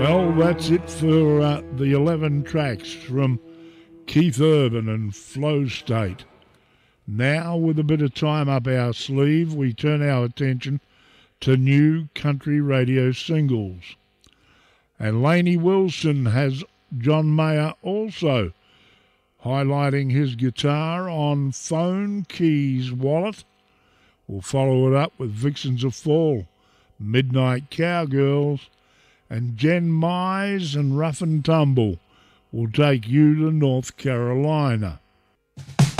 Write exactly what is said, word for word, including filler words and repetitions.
Well, that's it for uh, the eleven tracks from Keith Urban and Flow State. Now, with a bit of time up our sleeve, we turn our attention to new country radio singles. And Laney Wilson has John Mayer also highlighting his guitar on Phone Keys Wallet. We'll follow it up with Vixens of Fall, Midnight Cowgirls, and Jen Mize and Rough and Tumble will take you to North Carolina.